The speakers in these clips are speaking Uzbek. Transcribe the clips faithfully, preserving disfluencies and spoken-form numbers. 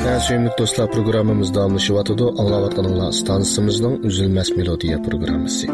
Sevimli dostlar, programımız davamlaşıvatıdı. Anlavatkanınla stansımızın üzülmez melodiya programısı.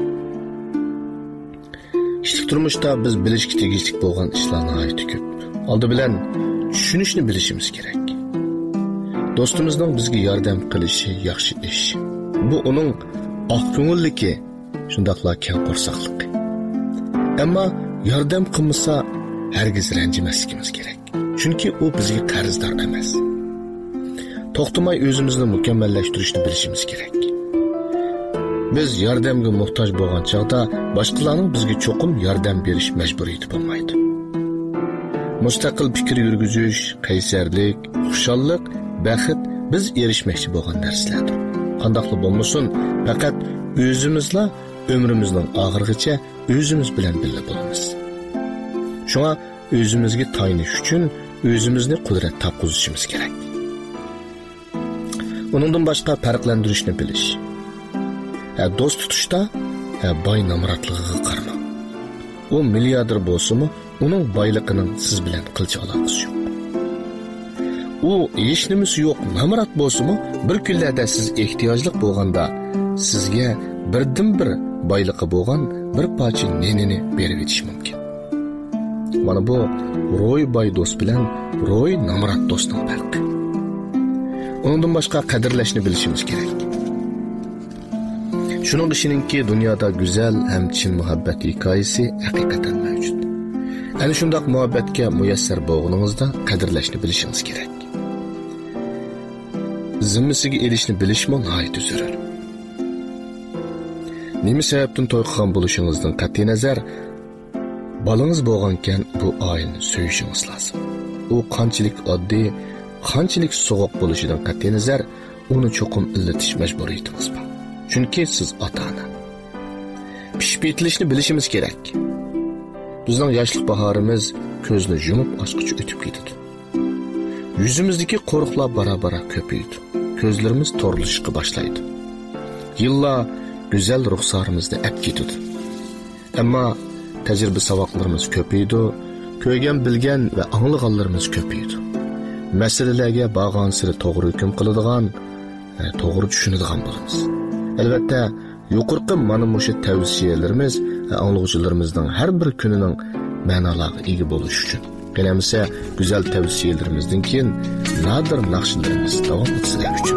Kişilik turmuşta biz bilishki tegishlik bo'lgan ishlarni aytib ko'p. Oldi bilan tushunishni bilishimiz kerak. Do'stimizning bizga yordam qilishi yaxshi ish. Bu uning oq ko'ngilligi, shundaqla keng qo'rsaqligi. Ammo yordam qilmasa hargiz ranjimasligimiz kerak. Chunki u bizga qarzdor emas. To'xtamay o'zimizni mukammallashtirishni bilishimiz kerak. Biz yordamga muhtoj bo'lgan chaqda boshqalarning bizga cho'qim yordam berish majburiyati bo'lmaydi. Mustaqil fikr yurgizish, qaysarlik, xushallik, baxt biz erishmoqchi bo'lgan narsalardir. Qandaqli bo'lmasin, faqat o'zimizla umrimizning oxirigacha o'zimiz bilan birga bo'lamiz. Shunga o'zimizga tayinish uchun o'zimizni qudrat topqizishimiz kerak. Uningdan boshqa farqlantirishni bilish. Ha, do'st tutishda ha, boy namratligiga qarama. U milliarder bo'lsa-mu, uning boyligining siz bilan qilchi aloqasi yo'q. U hech nimasi yo'q namrat bo'lsa-mu, bir kunlarda siz ehtiyojli bo'lganda sizga birdan-bir boyligi bo'lgan bir parcha nenini berib o'tish mumkin. Mana bu ro'y boy do'st bilan ro'y namrat do'stning farqi. Ondan boshqa qadrlashni bilishimiz kerak. Shuning ishininki dunyoda go'zal ham chin muhabbat hikoyasi haqiqatan mavjud. Ana shundoq muhabbatga muyassar bo'lganingizda qadrlashni bilishingiz kerak. Zimmasiga elishni bilishmi nihoyatda zarur. Nima sababdan to'y qilgan bo'lishingizdan qat'iy nazar, bolangiz bo'lgankan bu oilani so'yishingiz lozim. U qanchalik oddiy, qanchalik so'g'oq bo'lishidan qat'iy nazar, uni cho'qim illatish majburiyatimiz bor. Chunki siz ota-ona. Pishib yetilishni bilishimiz kerak. Bizning yoshlik bahorimiz ko'zni yumib ochqicha o'tib ketadi. Yuzimizdagi qo'riqlar bara-bara ko'paydi. Ko'zlarimiz to'rilishga boshlaydi. Yillar go'zal ruxsorimizni ap ketadi. Ammo tajriba savoqlarimiz ko'paydi, ko'rgan, bilgan va anglaganlarimiz ko'paydi. Masalalarga borgan siri to'g'ri hukm qiladigan, to'g'ri tushunadigan bo'lamiz. Albatta, yuqorqi mana mushu tavsiyalarimiz anglovchilarimizning har bir kunining ma'nolariga ega bo'lishi uchun. Qanamisa go'zal tavsiyalarimizdan keyin nadir naqshlarimiz davom etsin uchun.